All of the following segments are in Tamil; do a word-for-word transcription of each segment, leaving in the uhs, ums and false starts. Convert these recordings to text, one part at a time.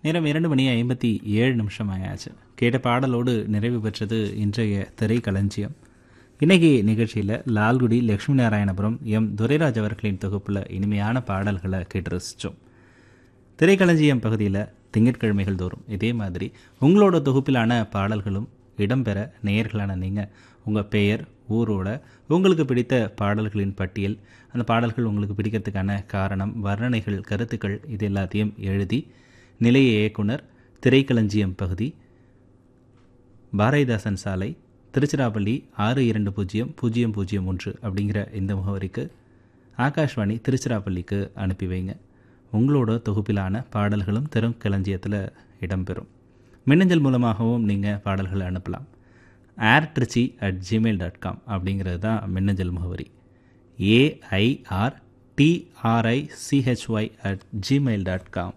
நேரம் இரண்டு மணி ஐம்பத்தி ஏழு நிமிஷம் ஆயாச்சு. கேட்ட பாடலோடு நிறைவு பெற்றது இன்றைய திரைக்களஞ்சியம். இன்னைக்கு நிகழ்ச்சியில் லால்குடி லட்சுமி நாராயணபுரம் எம் துரைராஜ் அவர்களின் தொகுப்பில் இனிமையான பாடல்களை கேட்டு ரசித்தோம். திரைக்களஞ்சியம் பகுதியில் திங்கட்கிழமைகள் தோறும் இதே மாதிரி உங்களோட தொகுப்பிலான பாடல்களும் இடம்பெற நேயர்களான நீங்கள் உங்கள் பெயர், ஊரோட உங்களுக்கு பிடித்த பாடல்களின் பட்டியல், அந்த பாடல்கள் உங்களுக்கு பிடிக்கிறதுக்கான காரணம், வர்ணனைகள், கருத்துக்கள் இது எல்லாத்தையும் எழுதி நிலைய இயக்குனர், திரைக்களஞ்சியம் பகுதி, பாரதிதாசன் சாலை, திருச்சிராப்பள்ளி ஆறு இரண்டு பூஜ்ஜியம் பூஜ்ஜியம் பூஜ்ஜியம் ஒன்று அப்படிங்கிற இந்த முகவரிக்கு ஆகாஷ்வாணி திருச்சிராப்பள்ளிக்கு அனுப்பி வைங்க. உங்களோட தொகுப்பிலான பாடல்களும் திரைக்களஞ்சியத்தில் இடம்பெறும். மின்னஞ்சல் மூலமாகவும் நீங்கள் பாடல்களை அனுப்பலாம். ஏர் Trichy at Gmail dot com அப்படிங்கிறது தான் மின்னஞ்சல் முகவரி. AIR TRICHY at Gmail dot com.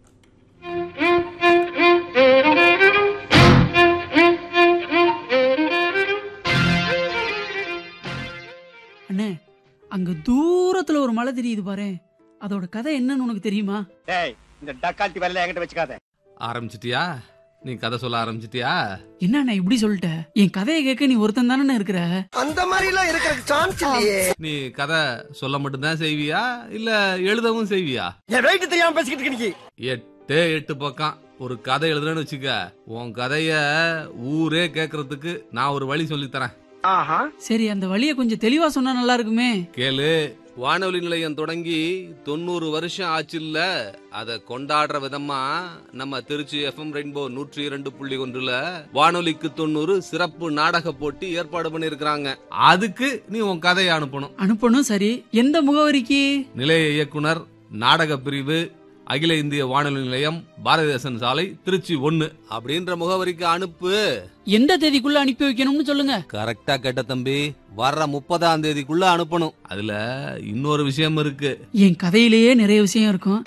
அண்ணே, அங்க தூரத்துல ஒரு மலை தெரியுது பாரு, அதோட கதை என்னன்னு உனக்கு தெரியுமா? டேய், இந்த டக்கால்ட்டி வரல என்கிட்ட வச்சுக்காத. ஆரம்பிச்சிட்டியா? நீ கதை சொல்ல ஆரம்பிச்சிட்டியா? என்ன இப்படி சொல்லிட்ட? என் கதையை கேட்க நீ ஒருத்தன் தானே இருக்கிற. அந்த மாதிரி எல்லாம் இருக்கிற சான்ஸ் இல்லையே. நீ கதை சொல்ல மட்டும்தான் செய்வியா இல்ல எழுதவும் செய்வியா? என் வெயிட் தெரியாம பேசிக்கிட்டு இருக்க நீ. எட்டே எட்டு பக்கம் ஒரு கதை எழுதுறேன்னு வச்சுக்க, உன் கதைய ஊரே கேக்குறதுக்கு நான் ஒரு வழி சொல்லி தரேன். ஆஹா, சரி, அந்த வழியை கொஞ்சம் தெளிவா சொன்னா நல்லா இருக்குமே. கேளு. வானொலி நிலையம் தொடங்கி தொண்ணூறு வருஷம் ஆச்சுல்ல, அத கொண்டாடுற விதமா நம்ம திருச்சி எஃப்எம் ரெயின்போ நூற்றி இரண்டு புள்ளி ஒன்றுல வானொலிக்கு தொண்ணூறு சிறப்பு நாடக போட்டி ஏற்பாடு பண்ணிருக்காங்க. அதுக்கு நீ உன் கதையை அனுப்பணும். அனுப்பணும். சரி, எந்த முகவரிக்கு? நிலைய இயக்குனர், நாடக பிரிவு, அகில இந்திய வானொலி நிலையம், பாரதிதாசன் சாலை, திருச்சி ஒன்னு அப்படின்ற முகவரிக்கு அனுப்பு. எந்த தேதிக்குள்ள அனுப்பி வைக்கணும்னு சொல்லுங்க. கரெக்டா கேட்ட தம்பி. வர்ற முப்பதாம் தேதிக்குள்ள அனுப்பணும். அதுல இன்னொரு விஷயம் இருக்கு. என் கதையிலேயே நிறைய விஷயம் இருக்கும்.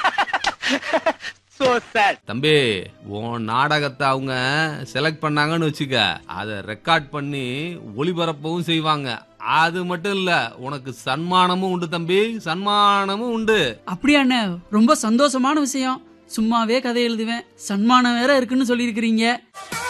தம்பி, உன் நாடகத்தை அவங்க செலக்ட் பண்ணாங்கன்னு வச்சுக்க, அத ரெக்கார்ட் பண்ணி ஒளிபரப்பவும் செய்வாங்க. அது மட்டும் இல்ல, உனக்கு சன்மானமும் உண்டு தம்பி, சன்மானமும் உண்டு. அப்படியாண்ணே, ரொம்ப சந்தோஷமான விஷயம். சும்மாவே கதை எழுதுவேன், சன்மானம் வேற இருக்குன்னு சொல்லியிருக்கிறீங்க.